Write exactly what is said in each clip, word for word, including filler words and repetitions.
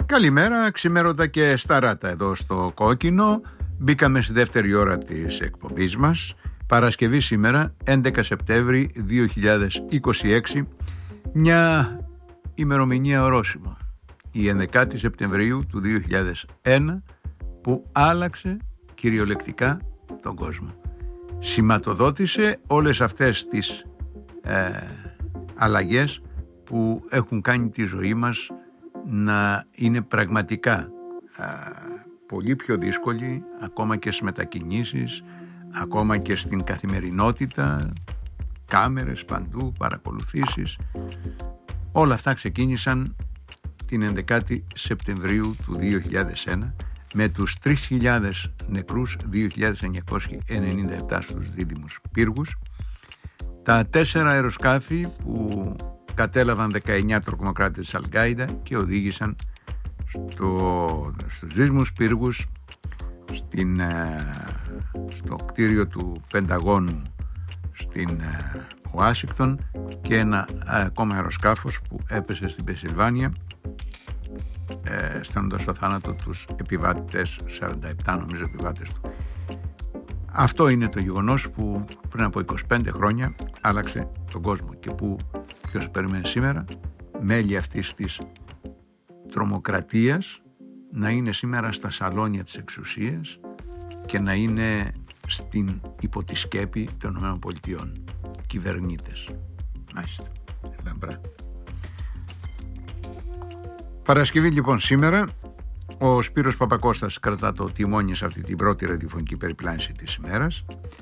Καλημέρα, ξημέρωτα και σταράτα εδώ στο Κόκκινο. Μπήκαμε στη δεύτερη ώρα της εκπομπής μας. Παρασκευή σήμερα, έντεκα Σεπτέμβρη δύο χιλιάδες είκοσι έξι. Μια ημερομηνία ορόσημο. Η ενδεκάτη Σεπτεμβρίου του δύο χιλιάδες ένα, που άλλαξε κυριολεκτικά τον κόσμο. Σηματοδότησε όλες αυτές τις ε, αλλαγές που έχουν κάνει τη ζωή μας να είναι πραγματικά α, πολύ πιο δύσκολη, ακόμα και στις μετακινήσεις, ακόμα και στην καθημερινότητα, κάμερες παντού, παρακολουθήσεις. Όλα αυτά ξεκίνησαν την ενδεκάτη Σεπτεμβρίου του δύο χιλιάδες ένα με τους τρεις χιλιάδες νεκρούς, δύο χιλιάδες εννιακόσιοι ενενήντα επτά στους δίδυμους πύργους, τα τέσσερα αεροσκάφη που κατέλαβαν δεκαεννιά τρομοκράτες της Αλ-Γκάιντα και οδήγησαν στο, στους δίδυμους πύργους, στην, στο κτίριο του Πενταγώνου στην Ουάσιγκτον, και ένα ακόμα αεροσκάφος που έπεσε στην Πενσιλβάνια, ε, στέλνοντας στο θάνατο τους επιβάτες, σαράντα επτά νομίζω επιβάτες του. Αυτό είναι το γεγονός που πριν από είκοσι πέντε χρόνια άλλαξε τον κόσμο και που ποιος περιμένει σήμερα μέλη αυτής της τρομοκρατίας να είναι σήμερα στα σαλόνια της εξουσίας και να είναι στην υπό τη σκέπη των ΗΠΑ. Κυβερνήτες. Μάλιστα. Λαμπρά. Παρασκευή λοιπόν σήμερα. Ο Σπύρος Παπακώστας κρατά το τιμόνι σε αυτή την πρώτη ραδιοφωνική περιπλάνηση της ημέρας.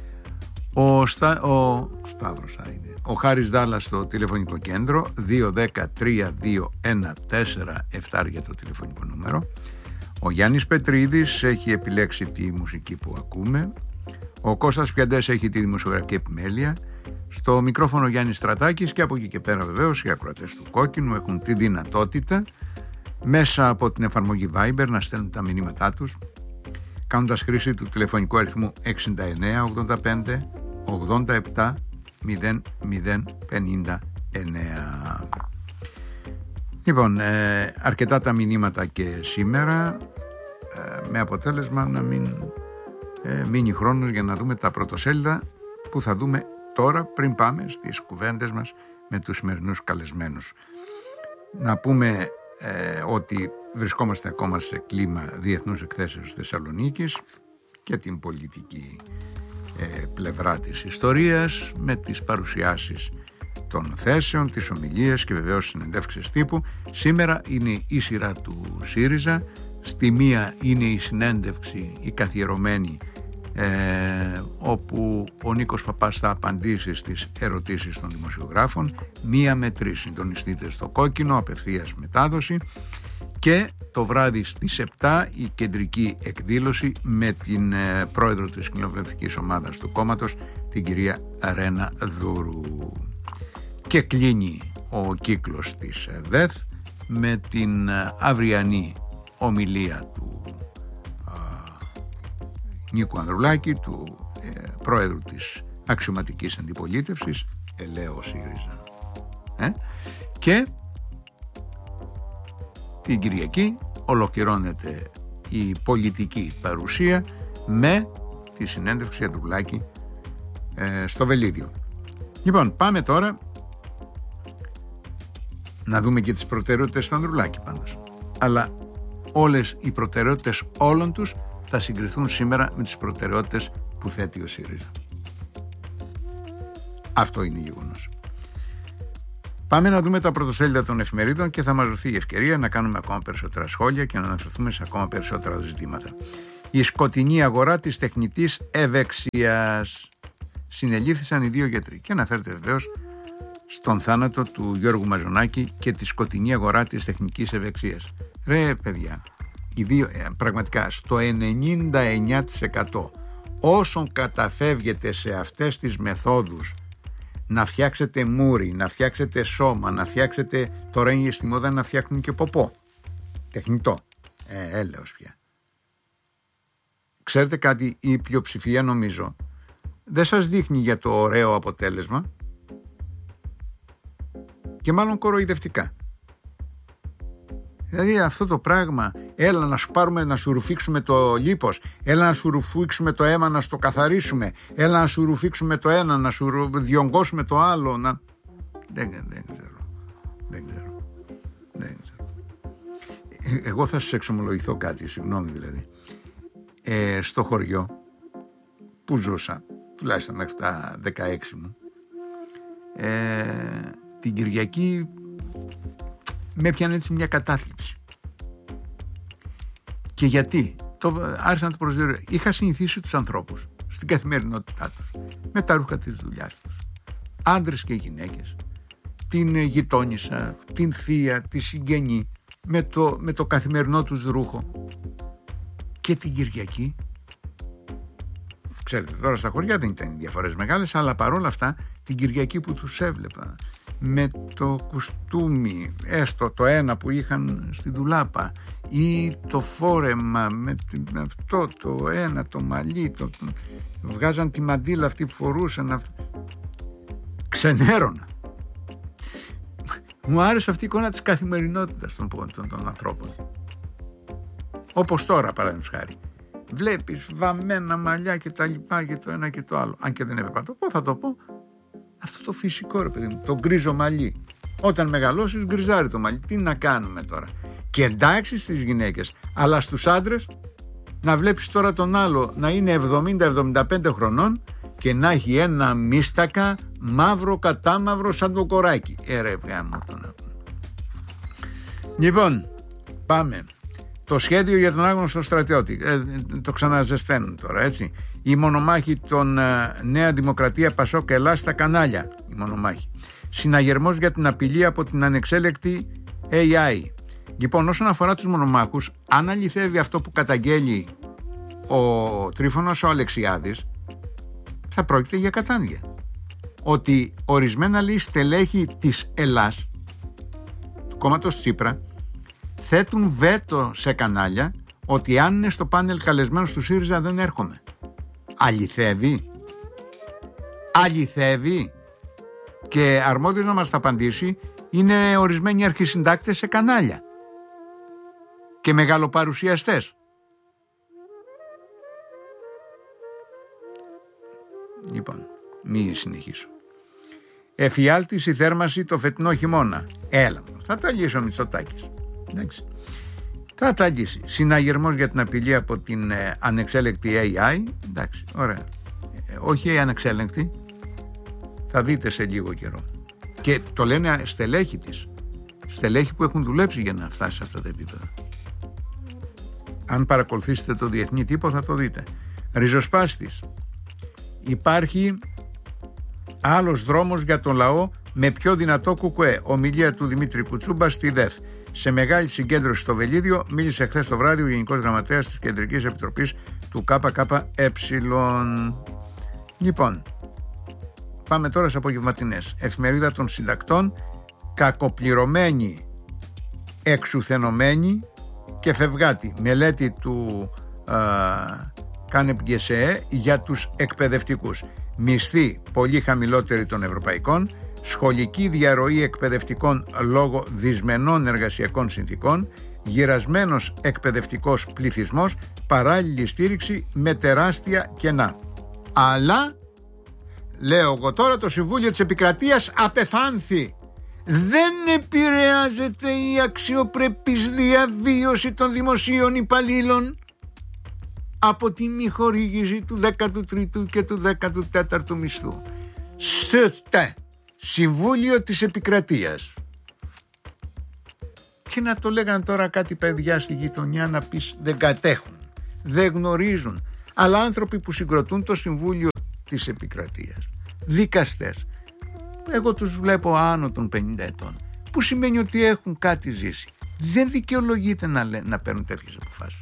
Ο, Στα... ο... Σταύρος είναι. Ο Χάρης Δάλλας στο τηλεφωνικό κέντρο, δύο ένα μηδέν τρία δύο ένα τέσσερα επτά για το τηλεφωνικό νούμερο. Ο Γιάννης Πετρίδης έχει επιλέξει τη μουσική που ακούμε. Ο Κώστας Πιαντές έχει τη δημοσιογραφική επιμέλεια. Στο μικρόφωνο Γιάννης Στρατάκης, και από εκεί και πέρα βεβαίως οι ακροατές του Κόκκινου έχουν τη δυνατότητα μέσα από την εφαρμογή Viber να στέλνουν τα μηνύματά τους, κάνοντας χρήση του τηλεφωνικού αριθμού εξήντα εννέα ογδόντα πέντε ογδόντα επτά μηδέν μηδέν πενήντα εννέα. Λοιπόν, ε, αρκετά τα μηνύματα και σήμερα, ε, με αποτέλεσμα να μην ε, μείνει χρόνος για να δούμε τα πρωτοσέλιδα που θα δούμε τώρα, πριν πάμε στις κουβέντες μας με τους σημερινούς καλεσμένους. Να πούμε ε, ότι βρισκόμαστε ακόμα σε κλίμα διεθνούς εκθέσεως Θεσσαλονίκης και την πολιτική ε, πλευρά της ιστορίας, με τις παρουσιάσεις των θέσεων, τις ομιλίες και βεβαίως συνεντεύξεις τύπου. Σήμερα είναι η σειρά του ΣΥΡΙΖΑ. Στη μία είναι η συνέντευξη, η καθιερωμένη, ε, όπου ο Νίκος Παπάς θα απαντήσει στις ερωτήσεις των δημοσιογράφων. Μία με τρεις συντονιστείτε στο Κόκκινο, απευθείας μετάδοση. Και το βράδυ στις επτά η κεντρική εκδήλωση με την ε, πρόεδρο της κοινοβουλευτικής ομάδας του κόμματος, την κυρία Ρένα Δούρου. Και κλείνει ο κύκλος της ΔΕΘ με την αυριανή ομιλία του α, Νίκου Ανδρουλάκη, του ε, πρόεδρου της αξιωματικής αντιπολίτευσης, ελέω ΣΥΡΙΖΑ. Ε? Και την Κυριακή ολοκληρώνεται η πολιτική παρουσία με τη συνέντευξη Ανδρουλάκη ε, στο Βελίδιο. Λοιπόν, πάμε τώρα να δούμε και τις προτεραιότητες του Ανδρουλάκη πάντως. Αλλά όλες οι προτεραιότητες όλων τους θα συγκριθούν σήμερα με τις προτεραιότητες που θέτει ο ΣΥΡΙΖΑ. Αυτό είναι γεγονός. Πάμε να δούμε τα πρωτοσέλιδα των εφημερίδων και θα μας δοθεί η ευκαιρία να κάνουμε ακόμα περισσότερα σχόλια και να αναφερθούμε σε ακόμα περισσότερα ζητήματα. Η σκοτεινή αγορά της τεχνητής ευεξίας. Συνελήφθησαν οι δύο γιατροί και αναφέρεται βεβαίως στον θάνατο του Γιώργου Μαζονάκη και τη σκοτεινή αγορά της τεχνικής ευεξίας. Ρε παιδιά, οι δύο, πραγματικά στο ενενήντα εννέα τοις εκατό όσων καταφεύγετε σε αυτές τις μεθόδους να φτιάξετε μούρι, να φτιάξετε σώμα, να φτιάξετε, τώρα είναι στη μόδα να φτιάχνουν και ποπό τεχνητό, ε, έλεος πια. Ξέρετε κάτι, η πλειοψηφία νομίζω δεν σας δείχνει για το ωραίο αποτέλεσμα και μάλλον κοροϊδευτικά. Δηλαδή αυτό το πράγμα, έλα να σου πάρουμε να σου ρουφήξουμε το λίπος, έλα να σου ρουφήξουμε το αίμα να στο καθαρίσουμε, έλα να σου ρουφήξουμε το ένα, να σου διονγκώσουμε το άλλο, να... δεν, δεν ξέρω, δεν ξέρω, δεν ξέρω. Εγώ θα σας εξομολογηθώ κάτι, συγγνώμη δηλαδή. Ε, στο χωριό που ζούσα, τουλάχιστον μέχρι τα δεκαέξι μου, ε, την Κυριακή με έπιανε έτσι μια κατάθλιψη. Και γιατί? Το, άρχισα να το προσδιορίσω. Είχα συνηθίσει τους ανθρώπους στην καθημερινότητά τους, με τα ρούχα της δουλειάς τους, άντρες και γυναίκες, την γειτόνισσα, την θεία, τη συγγενή, με το, με το καθημερινό τους ρούχο. Και την Κυριακή, ξέρετε τώρα στα χωριά δεν ήταν διαφορές μεγάλες, αλλά παρόλα αυτά την Κυριακή που τους έβλεπα με το κουστούμι, έστω το ένα που είχαν στη ντουλάπα, ή το φόρεμα με αυτό το ένα, το μαλλί, το, το, βγάζαν τη μαντήλα αυτή που φορούσαν, ξενέρωνα. Μου άρεσε αυτή η εικόνα της καθημερινότητας των, των, των ανθρώπων. Όπως τώρα παραδείγματος χάρη, βλέπεις βαμμένα μαλλιά και τα λοιπά και το ένα και το άλλο. Αν και δεν έπρεπε να το πω, θα το πω. Αυτό το φυσικό, ρε παιδί μου, το γκρίζο μαλλί. Όταν μεγαλώσεις γκριζάρει το μαλλί. Τι να κάνουμε τώρα? Και εντάξει στις γυναίκες, αλλά στους άντρες να βλέπεις τώρα τον άλλο να είναι εβδομήντα εβδομήντα πέντε χρονών και να έχει ένα μίστακα μαύρο κατάμαυρο σαν το κοράκι. Ε ρε γάμο τον. Λοιπόν, πάμε. Το σχέδιο για τον άγνωστο στρατιώτη, ε, το ξαναζεσταίνουν τώρα, έτσι. Η μονομάχη των ε, Νέα Δημοκρατία, Πασόκ, Ελλάς στα κανάλια. Η μονομάχη. Συναγερμός για την απειλή από την ανεξέλεκτη έι άι. Λοιπόν, όσον αφορά τους μονομάχους, αν αληθεύει αυτό που καταγγέλει ο Τρίφωνος ο Αλεξιάδης, θα πρόκειται για κατάνοια. Ότι ορισμένα λέει στελέχη της Ελλάς, του κόμματος Τσίπρα, θέτουν βέτο σε κανάλια ότι αν είναι στο πάνελ καλεσμένος του ΣΥΡΙΖΑ δεν έρχομαι. Αληθεύει? Αληθεύει? Και αρμόδιος να μας τα απαντήσει είναι ορισμένοι αρχισυντάκτες σε κανάλια και μεγαλοπαρουσιαστές. Λοιπόν, μη συνεχίσω. Εφιάλτης η θέρμανση το φετινό χειμώνα. Έλα, θα τα λύσει ο Μητσοτάκης. Εντάξει. Θα τα αγγίσει. Συναγερμός για την απειλή από την ε, ανεξέλεκτη έι άι. Εντάξει, ωραία. Ε, όχι η ανεξέλεκτη. Θα δείτε σε λίγο καιρό. Και το λένε στελέχη της. Στελέχη που έχουν δουλέψει για να φτάσει σε αυτά τα επίπεδα. Αν παρακολουθήσετε το διεθνή τύπο θα το δείτε. Ριζοσπάστης. Υπάρχει άλλος δρόμος για τον λαό με πιο δυνατό κουκουέ. Ομιλία του Δημήτρη Κουτσούμπα στη ΔΕΘ. Σε μεγάλη συγκέντρωση στο Βελίδιο μίλησε χθες το βράδυ ο Γενικός Γραμματέας της Κεντρικής Επιτροπής του ΚΚΕ. Λοιπόν, πάμε τώρα σε απογευματινές. Εφημερίδα των συντακτών, κακοπληρωμένη, εξουθενωμένη και φευγάτη. Μελέτη του Κάνεπ Γκεσεέ για τους εκπαιδευτικούς. Μισθοί πολύ χαμηλότεροι των ευρωπαϊκών. Σχολική διαρροή εκπαιδευτικών λόγω δυσμενών εργασιακών συνθήκων, γυρασμένος εκπαιδευτικός πληθυσμός, παράλληλη στήριξη με τεράστια κενά. Αλλά, λέω εγώ τώρα, το Συμβούλιο της Επικρατείας απεφάνθη. Δεν επηρεάζεται η αξιοπρεπής διαβίωση των δημοσίων υπαλλήλων από τη μη χορήγηση του δέκατου τρίτου και του δέκατου τέταρτου μισθού. Στέ. Συμβούλιο της Επικρατείας. Και να το λέγανε τώρα κάτι παιδιά στη γειτονιά να πεις δεν κατέχουν, δεν γνωρίζουν. Αλλά άνθρωποι που συγκροτούν το Συμβούλιο της Επικρατείας, δικαστές, εγώ τους βλέπω άνω των πενήντα ετών, που σημαίνει ότι έχουν κάτι ζήσει. Δεν δικαιολογείται να, λέ, να παίρνουν τέτοιες αποφάσεις.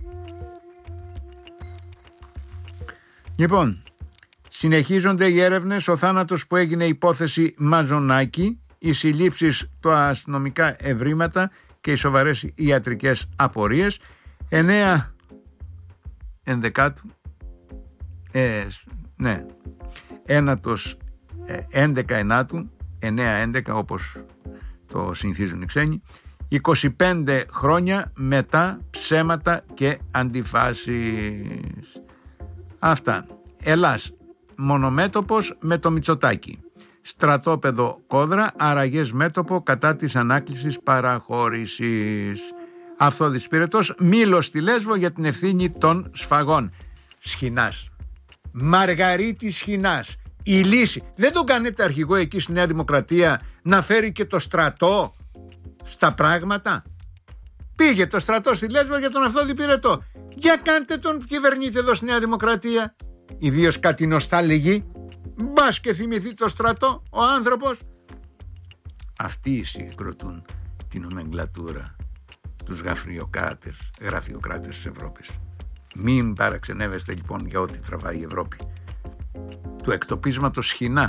Λοιπόν, συνεχίζονται οι έρευνες, ο θάνατος που έγινε υπόθεση Μαζονάκη, οι συλλήψεις, τα αστυνομικά ευρήματα και οι σοβαρές ιατρικές απορίες. εννέα ενδεκάτου, ε, ναι, ένατος, ε, έντεκα ενάτου, εννέα έντεκα όπως το συνηθίζουν οι ξένοι, είκοσι πέντε χρόνια μετά, ψέματα και αντιφάσεις. Αυτά. Ελλάς, μονομέτωπος με το Μητσοτάκη. Στρατόπεδο Κόδρα, αραγές μέτωπο κατά της ανάκλησης παραχώρησης. Αυθόδης Πυρετός, Μήλος στη Λέσβο για την ευθύνη των σφαγών. Σχοινάς. Μαργαρίτη Σχοινάς. Η λύση. Δεν τον κάνετε αρχηγό εκεί στη Νέα Δημοκρατία να φέρει και το στρατό στα πράγματα? Πήγε το στρατό στη Λέσβο για τον Αυθόδη Πυρετό. Για κάντε τον κυβερνήτη εδώ στη Νέα Δημοκρατία. Ιδίως κάτι νοστάλγη. Μπας και θυμηθεί το στρατό ο άνθρωπος. Αυτοί συγκροτούν την νομεγκλατούρα, τους γραφειοκράτες, γραφειοκράτες της Ευρώπης. Μην παραξενεύεστε λοιπόν για ό,τι τραβάει η Ευρώπη. Του εκτοπίσματος Σχοινά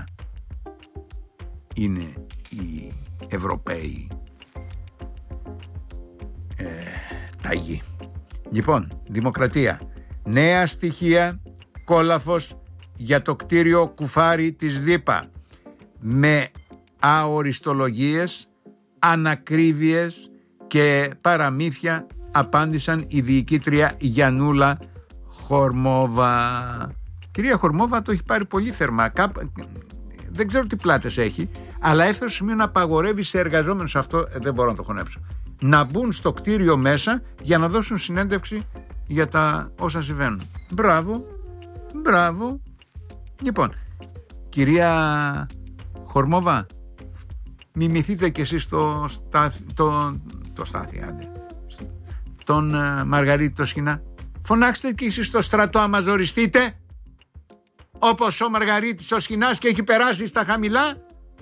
είναι οι Ευρωπαίοι ε, ταγοί. Λοιπόν, δημοκρατία. Νέα στοιχεία, κόλαφος για το κτίριο κουφάρι της ΔΥΠΑ με αοριστολογίες, ανακρίβειες και παραμύθια, απάντησαν η διοικήτρια Γιαννούλα Χορμόβα. Κυρία Χορμόβα το έχει πάρει πολύ θερμά. Δεν ξέρω τι πλάτες έχει, αλλά έφτασε στο σημείο να απαγορεύει σε εργαζόμενους, αυτό δεν μπορώ να το χωνέψω, να μπουν στο κτίριο μέσα για να δώσουν συνέντευξη για τα όσα συμβαίνουν. Μπράβο, μπράβο. Λοιπόν, κυρία Χορμόβα, μιμηθείτε κι εσείς το στάθι, το, το στάθι, άντε, τον uh, Μαργαρίτη το Σχοινά. Φωνάξτε κι εσείς στο στρατό άμα ζοριστείτε, όπως ο Μαργαρίτης ο Σχοινάς και έχει περάσει στα χαμηλά.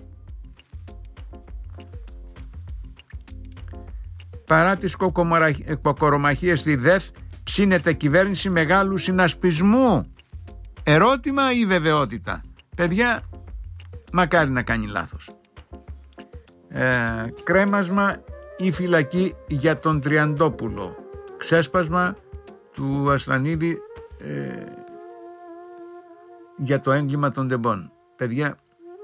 Παρά τις κοκορομαχίες στη ΔΕΘ, ψήνεται κυβέρνηση μεγάλου συνασπισμού. Ερώτημα ή βεβαιότητα? Παιδιά, μακάρι να κάνει λάθος. Ε, κρέμασμα ή φυλακή για τον Τριαντόπουλο. Ξέσπασμα του Ασλανίδη ε, για το έγκλημα των τεμπών. Παιδιά,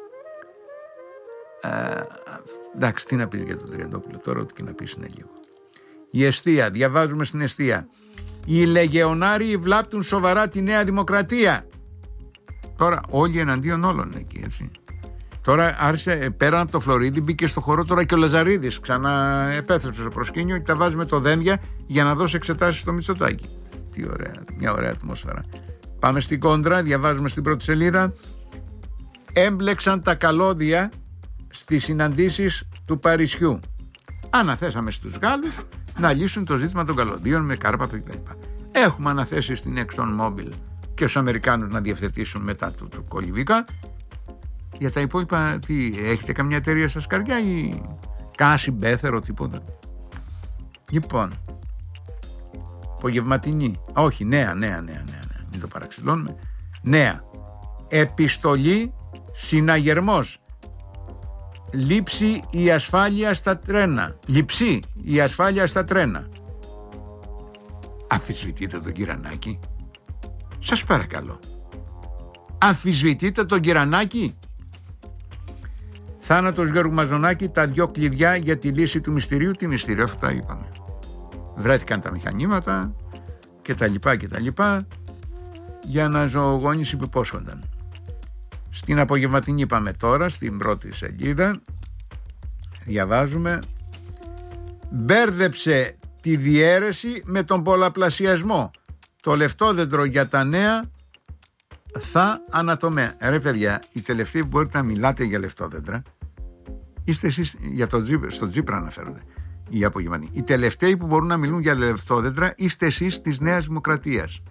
ε, εντάξει, τι να πεις για τον Τριαντόπουλο τώρα, ό,τι και να πεις είναι λίγο. Η Εστία, διαβάζουμε στην Εστία. Οι λεγεωνάριοι βλάπτουν σοβαρά τη Νέα Δημοκρατία. Τώρα όλοι εναντίον όλων εκεί, έτσι. Τώρα άρχισε, πέραν από το Φλωρίδι, μπήκε στο χώρο τώρα και ο Λαζαρίδης. Ξανά επέστρεψε στο προσκήνιο και τα βάζει με το δένδια για να δώσει εξετάσεις στο Μητσοτάκη. Τι ωραία, μια ωραία ατμόσφαιρα. Πάμε στην κόντρα, διαβάζουμε στην πρώτη σελίδα. Έμπλεξαν τα καλώδια στις συναντήσεις του Παρισιού. Αναθέσαμε στους Γάλλους να λύσουν το ζήτημα των καλωδίων με Κάρπαθο κτλ. Έχουμε αναθέσει στην Exxon Mobil και στους Αμερικάνους να διευθετήσουν μετά το, το κολυβίκα. Για τα υπόλοιπα, τι, έχετε καμιά εταιρεία σας καρδιά ή κάση, μπέθερο, τίποτα? Λοιπόν, απογευματινή, όχι, νέα, νέα, νέα, νέα, νέα, μην το παραξηλώνουμε. Νέα, επιστολή, συναγερμός, λήψη η ασφάλεια στα τρένα, λειψή η ασφάλεια στα τρένα. Αμφισβητείτε τον Κυρανάκη, σας παρακαλώ. Αμφισβητείτε τον Κυρανάκη. Θάνατος Γιώργου Μαζονάκη, τα δυο κλειδιά για τη λύση του μυστηρίου. Τι μυστήριο, αυτά είπαμε. Βρέθηκαν τα μηχανήματα και τα λοιπά και τα λοιπά για να ζωογόνηση που υπόσχονταν. Στην απογευματινή πάμε τώρα, στην πρώτη σελίδα. Διαβάζουμε. Μπέρδεψε τη διαίρεση με τον πολλαπλασιασμό. Το λεφτόδεντρο για τα νέα θα ανατομέα. Ρε παιδιά, οι τελευταίοι που μπορείτε να μιλάτε για λεφτόδεντρα είστε εσείς, για το Τζίπρα, στο Τζίπρα αναφέρονται οι απογευματινοί. Οι τελευταίοι που μπορούν να μιλούν για λεφτόδεντρα είστε εσείς της Νέας Δημοκρατίας.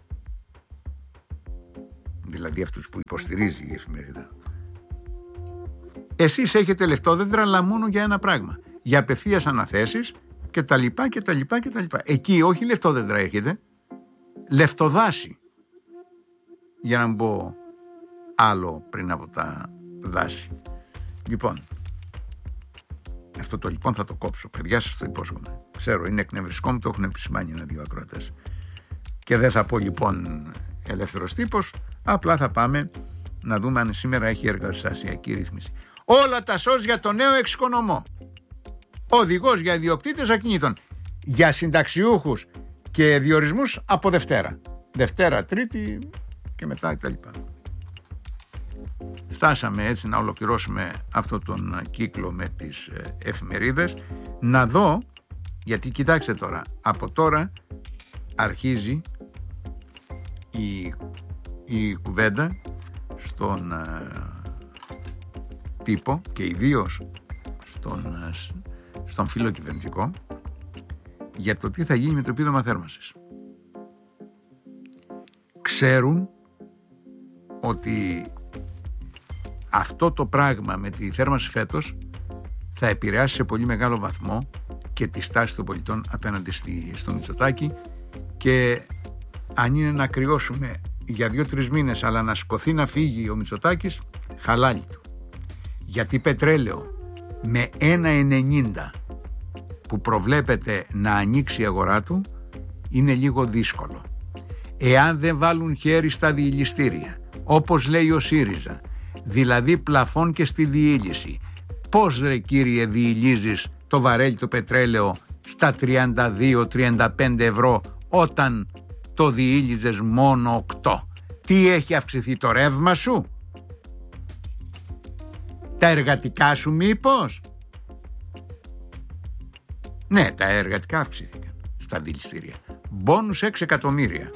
Δηλαδή αυτούς που υποστηρίζει η εφημερίδα. Εσείς έχετε λεφτόδεντρα, αλλά μόνο για ένα πράγμα. Για απευθείας αναθέσεις και τα λοιπά και τα λοιπά και τα λοιπά. Εκεί όχι λεφτόδεντρα έχετε, λεφτοδάση. Για να μπω άλλο πριν από τα δάση. Λοιπόν, αυτό το λοιπόν θα το κόψω. Παιδιά, σας το υπόσχομαι. Ξέρω, είναι εκνευριστικό, μου το έχουν επισημάνει ένα-δύο ακροατές. Και δεν θα πω λοιπόν ελεύθερος τύπος, απλά θα πάμε να δούμε αν σήμερα έχει εργαστασιακή ρύθμιση. Όλα τα σως για το νέο εξοικονομώ. οδηγός για ιδιοκτήτες ακινήτων. Για συνταξιούχους και διορισμούς από Δευτέρα. Δευτέρα, Τρίτη και μετά κτλ. Φτάσαμε έτσι να ολοκληρώσουμε αυτό τον κύκλο με τις εφημερίδες. Να δω, γιατί κοιτάξτε τώρα, από τώρα αρχίζει η, η κουβέντα στον ε, τύπο και ιδίως στον, ε, στον φιλοκυβερνητικό για το τι θα γίνει με το επίδομα θέρμανσης. Ξέρουν ότι αυτό το πράγμα με τη θέρμανση φέτος θα επηρεάσει σε πολύ μεγάλο βαθμό και τη στάση των πολιτών απέναντι στη, στο Μητσοτάκη, και αν είναι να κρυώσουμε για δύο-τρεις μήνες αλλά να σκοθεί να φύγει ο Μητσοτάκης, χαλάλι του. Γιατί πετρέλαιο με ένα ενενήντα που προβλέπεται να ανοίξει η αγορά του είναι λίγο δύσκολο. Εάν δεν βάλουν χέρι στα διηλιστήρια, όπως λέει ο ΣΥΡΙΖΑ, δηλαδή πλαφών και στη διήλυση, πώς ρε κύριε διηλίζεις το βαρέλι το πετρέλαιο στα τριάντα δύο τριάντα πέντε ευρώ όταν το διήλυζες μόνο οκτώ? Τι έχει αυξηθεί το ρεύμα σου? Τα εργατικά σου μήπως? Ναι, τα εργατικά αυξήθηκαν στα διηλιστήρια. Μπόνους έξι εκατομμύρια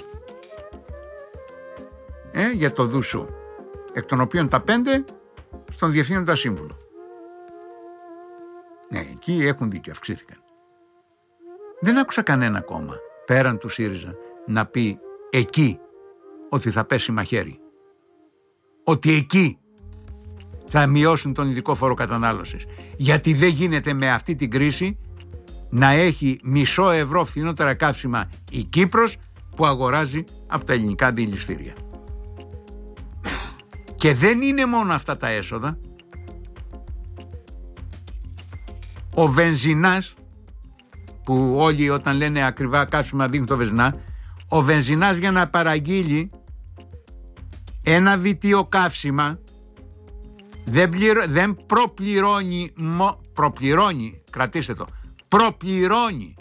ε, για το δουσού, εκ των οποίων τα πέντε στον διευθύνοντα σύμβουλο. Ναι, εκεί έχουν δίκιο, αυξήθηκαν. Δεν άκουσα κανένα κόμμα πέραν του ΣΥΡΙΖΑ να πει εκεί ότι θα πέσει μαχαίρι, ότι εκεί θα μειώσουν τον ειδικό φόρο κατανάλωσης, γιατί δεν γίνεται με αυτή την κρίση να έχει μισό ευρώ φθηνότερα καύσιμα η Κύπρος που αγοράζει από τα ελληνικά διηλιστήρια. Και δεν είναι μόνο αυτά τα έσοδα. Ο βενζινάς, που όλοι όταν λένε ακριβά καύσιμα δείχνουν το βενζινά, ο βενζινάς για να παραγγείλει ένα βιτίο καύσιμα δεν, πληρω, δεν προπληρώνει, μο, προπληρώνει, κρατήστε το, προπληρώνει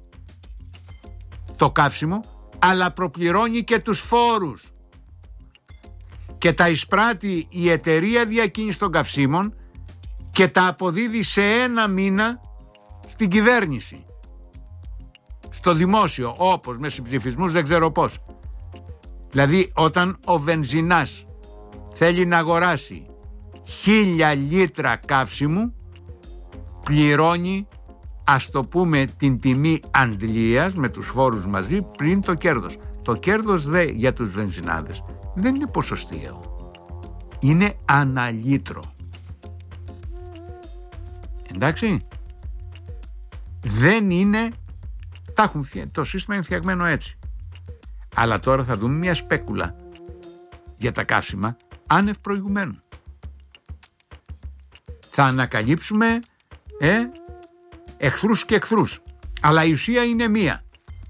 το καύσιμο, αλλά προπληρώνει και τους φόρους. Και τα εισπράττει η εταιρεία διακίνησης των καυσίμων και τα αποδίδει σε ένα μήνα στην κυβέρνηση, στο δημόσιο, όπως με συμψηφισμούς δεν ξέρω πώς. Δηλαδή όταν ο βενζινάς θέλει να αγοράσει χίλια λίτρα καύσιμου, πληρώνει, ας το πούμε, την τιμή αντλίας με τους φόρους μαζί πριν το κέρδος. Το κέρδος δε για τους βενζινάδες δεν είναι ποσοστιαίο, είναι αναλίτρο. Εντάξει, δεν είναι, τα έχουν, το σύστημα είναι φτιαγμένο έτσι. Αλλά τώρα θα δούμε μια σπέκουλα για τα καύσιμα άνευ προηγουμένου. Θα ανακαλύψουμε ε, εχθρούς και εχθρούς, αλλά η ουσία είναι μία.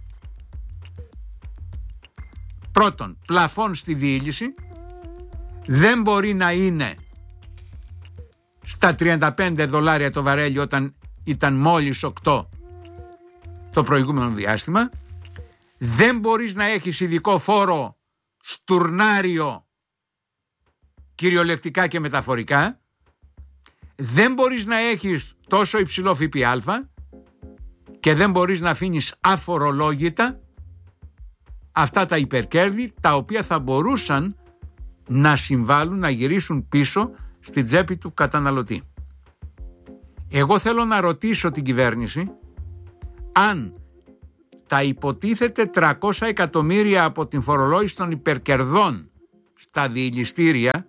Πρώτον, πλαφόν στη διήλυση, δεν μπορεί να είναι στα τριάντα πέντε δολάρια το βαρέλι όταν ήταν μόλις οκτώ το προηγούμενο διάστημα. Δεν μπορείς να έχεις ειδικό φόρο στουρνάριο κυριολεκτικά και μεταφορικά. Δεν μπορείς να έχεις τόσο υψηλό ΦΠΑ και δεν μπορείς να αφήνεις αφορολόγητα αυτά τα υπερκέρδη, τα οποία θα μπορούσαν να συμβάλλουν να γυρίσουν πίσω στην τσέπη του καταναλωτή. Εγώ θέλω να ρωτήσω την κυβέρνηση αν τα υποτίθεται τριακόσια εκατομμύρια από την φορολόγηση των υπερκερδών στα διηλιστήρια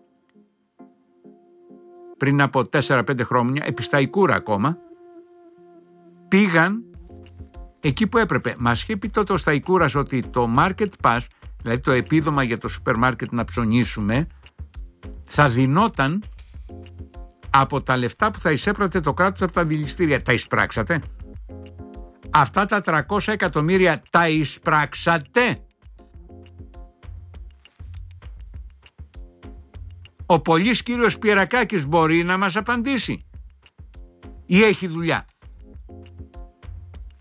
πριν από τέσσερα πέντε χρόνια, επί στα Ικούρα ακόμα, πήγαν εκεί που έπρεπε. Μας είχε πει τότε ο Σταϊκούρας ότι το Market Pass, δηλαδή το επίδομα για το σούπερ μάρκετ να ψωνίσουμε, θα δινόταν από τα λεφτά που θα εισέπρατε το κράτος από τα διηλιστήρια. Τα εισπράξατε? Αυτά τα τριακόσια εκατομμύρια τα εισπράξατε? Ο πολύς κύριος Πιερακάκης μπορεί να μας απαντήσει ή έχει δουλειά?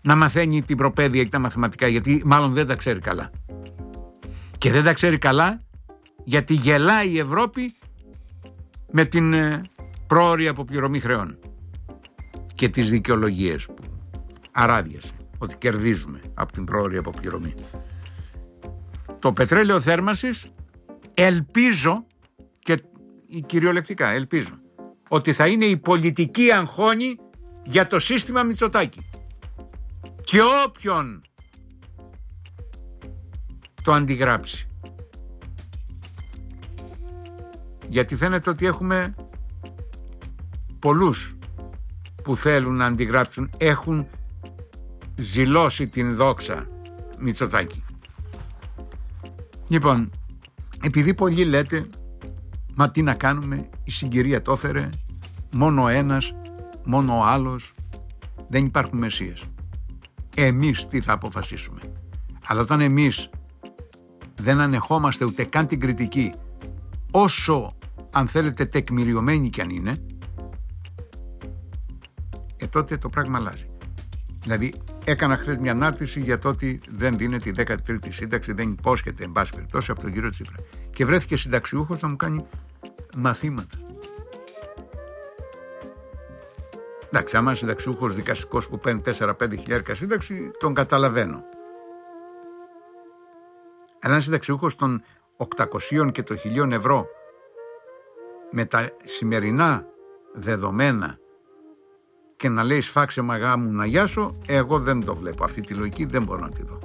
να μαθαίνει την προπαίδεια και τα μαθηματικά, γιατί μάλλον δεν τα ξέρει καλά. Και δεν τα ξέρει καλά γιατί γελάει η Ευρώπη με την πρόωρη αποπληρωμή χρεών και τις δικαιολογίες που αράδιασε ότι κερδίζουμε από την πρόωρη αποπληρωμή. Το πετρέλαιο θέρμανσης ελπίζω, και κυριολεκτικά ελπίζω, ότι θα είναι η πολιτική αγχώνη για το σύστημα Μητσοτάκη. Και όποιον το αντιγράψει. Γιατί φαίνεται ότι έχουμε πολλούς που θέλουν να αντιγράψουν, έχουν ζηλώσει την δόξα Μητσοτάκη. Λοιπόν, επειδή πολλοί λέτε, μα τι να κάνουμε, η συγκυρία το έφερε, μόνο ο ένας, μόνο ο άλλος, δεν υπάρχουν μεσίες. Εμείς τι θα αποφασίσουμε? Αλλά όταν εμείς δεν ανεχόμαστε ούτε καν την κριτική, όσο αν θέλετε τεκμηριωμένη κι αν είναι, ε, τότε το πράγμα αλλάζει. Δηλαδή έκανα χθες μια ανάρτηση για το ότι δεν δίνεται η δέκατη τρίτη σύνταξη, δεν υπόσχεται εν πάση περιπτώσει από τον κύριο Τσίπρα, και βρέθηκε συνταξιούχος να μου κάνει μαθήματα. Εντάξει, άμα συνταξιούχος δικαστικός που παίρνει τέσσερα πέντε χιλιάρικα σύνταξη, τον καταλαβαίνω. Αλλά ένα συνταξιούχος των οκτακοσίων και των χιλίων ευρώ με τα σημερινά δεδομένα και να λέει σφάξε μαγά μου να γιάσω, εγώ δεν το βλέπω. Αυτή τη λογική δεν μπορώ να τη δω.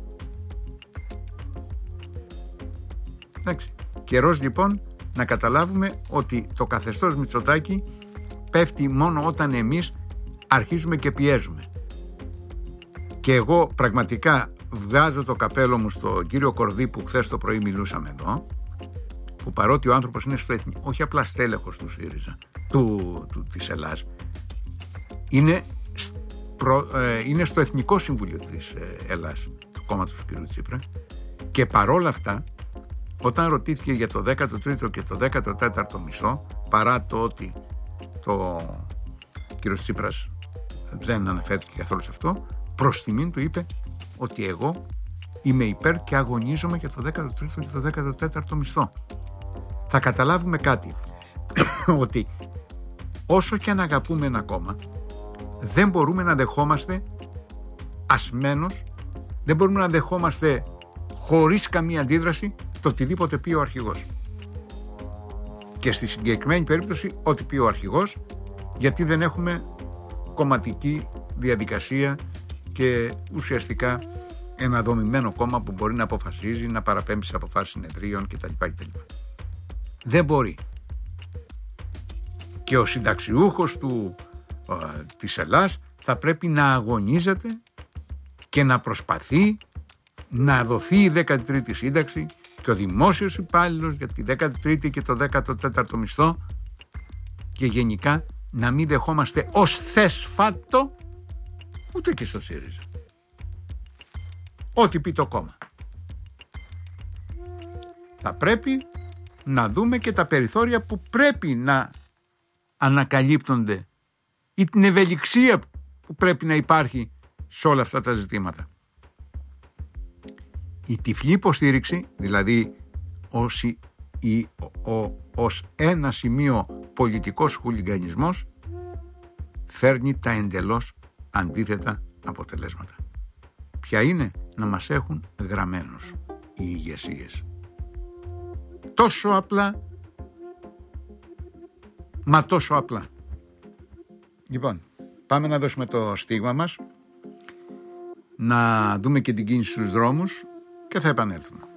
Εντάξει. Καιρός λοιπόν να καταλάβουμε ότι το καθεστώς Μητσοτάκη πέφτει μόνο όταν εμείς αρχίζουμε και πιέζουμε. Και εγώ πραγματικά βγάζω το καπέλο μου στον κύριο Κορδί που χθες το πρωί μιλούσαμε εδώ, που παρότι ο άνθρωπος είναι στο εθνικό, όχι απλά στέλεχος του ΣΥΡΙΖΑ, του, του, της Ελλάς, είναι, προ, ε, είναι στο Εθνικό Συμβούλιο της ε, Ελλάς, του κόμματος του κ. Τσίπρα, και παρόλα αυτά, όταν ρωτήθηκε για το δέκατο τρίτο και το δέκατο τέταρτο μισθό, παρά το ότι το κ. Τσίπρας δεν αναφέρθηκε καθόλου σε αυτό, προς τιμήν του είπε ότι εγώ είμαι υπέρ και αγωνίζομαι για το δέκατο τρίτο και το δέκατο τέταρτο μισθό. Θα καταλάβουμε κάτι, ότι όσο και αν αγαπούμε ένα κόμμα, δεν μπορούμε να δεχόμαστε ασμένος, δεν μπορούμε να δεχόμαστε χωρίς καμία αντίδραση το οτιδήποτε πει ο αρχηγός. Και στη συγκεκριμένη περίπτωση ό,τι πει ο αρχηγός, γιατί δεν έχουμε κομματική διαδικασία και ουσιαστικά ένα δομημένο κόμμα που μπορεί να αποφασίζει, να παραπέμπει σε αποφάσεις συνεδρίων κτλ. κτλ. Δεν μπορεί. Και ο συνταξιούχος του, ε, της Ελλάς θα πρέπει να αγωνίζεται και να προσπαθεί να δοθεί η δέκατη τρίτη σύνταξη και ο δημόσιος υπάλληλος για τη δέκατη τρίτη και το δέκατο τέταρτο μισθό, και γενικά να μην δεχόμαστε ως θεσφάτο ούτε και στο ΣΥΡΙΖΑ ό,τι πει το κόμμα. Θα πρέπει να δούμε και τα περιθώρια που πρέπει να ανακαλύπτονται ή την ευελιξία που πρέπει να υπάρχει σε όλα αυτά τα ζητήματα. Η τυφλή υποστήριξη, δηλαδή ως, η, ο, ο, ως ένα σημείο πολιτικός χουλιγκανισμός, φέρνει τα εντελώς αντίθετα αποτελέσματα. Ποια είναι? Να μας έχουν γραμμένους οι ηγεσίες. Τόσο απλά, μα τόσο απλά. Λοιπόν, πάμε να δώσουμε το στίγμα μας, να δούμε και την κίνηση στους δρόμους και θα επανέλθουμε.